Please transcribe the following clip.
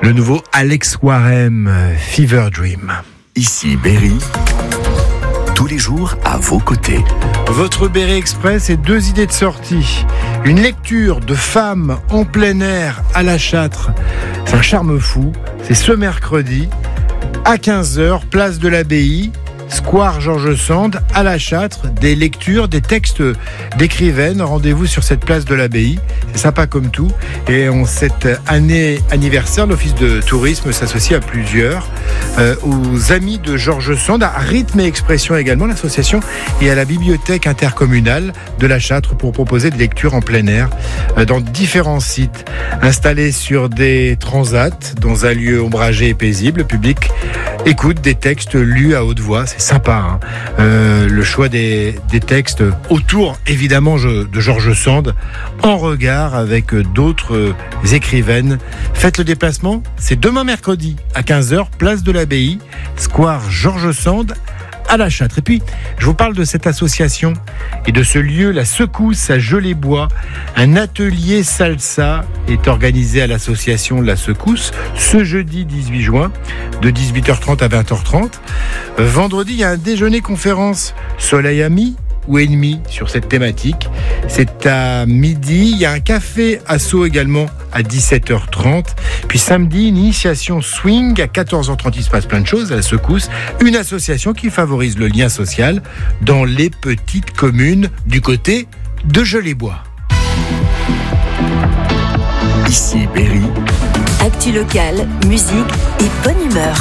Le nouveau Alex Warem, Fever Dream. Ici Berry, tous les jours à vos côtés. Votre Berry Express et 2 idées de sortie. Une lecture de femmes en plein air à la Châtre. C'est un charme fou. C'est ce mercredi à 15h, place de l'Abbaye, Square Georges Sand, à la Châtre. Des lectures, des textes d'écrivaines. Rendez-vous sur cette place de l'Abbaye. C'est sympa comme tout. Et en cette année anniversaire, l'Office de tourisme s'associe à plusieurs, aux amis de Georges Sand, à Rythme et Expression également, l'association, et à la bibliothèque intercommunale de la Châtre pour proposer des lectures en plein air dans différents sites. Installés sur des transats, dans un lieu ombragé et paisible, le public écoute des textes lus à haute voix. C'est sympa, hein. Le choix des textes autour, évidemment, de Georges Sand, en regard avec d'autres écrivaines. Faites le déplacement, c'est demain mercredi à 15h, place de l'Abbaye, Square Georges Sand, à la Châtre. Et puis, je vous parle de cette association et de ce lieu, la Secousse à Gelébois. Un atelier salsa est organisé à l'association La Secousse ce jeudi 18 juin, de 18h30 à 20h30. Vendredi, il y a un déjeuner conférence Soleil ami ou ennemi sur cette thématique. C'est à midi. Il y a un café asso également à 17h30. Puis samedi, une initiation swing à 14h30. Il se passe plein de choses à la Secousse. Une association qui favorise le lien social dans les petites communes du côté de Gelébois. Ici Berry. Actu locale, musique et bonne humeur.